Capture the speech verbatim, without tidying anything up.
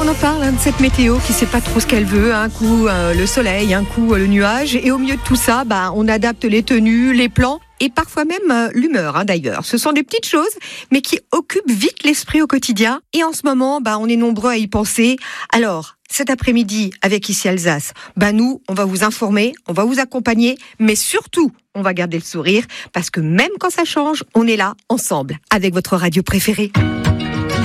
on en parle hein, de cette météo qui sait pas trop ce qu'elle veut. Un coup euh, le soleil, un coup euh, le nuage. Et au milieu de tout ça, bah, on adapte les tenues, les plans et parfois même euh, l'humeur hein, d'ailleurs. Ce sont des petites choses, mais qui occupent vite l'esprit au quotidien. Et en ce moment, bah, on est nombreux à y penser. Alors, cet après-midi, avec Ici Alsace, bah, nous, on va vous informer, on va vous accompagner, mais surtout, on va garder le sourire, parce que même quand ça change, on est là, ensemble, avec votre radio préférée.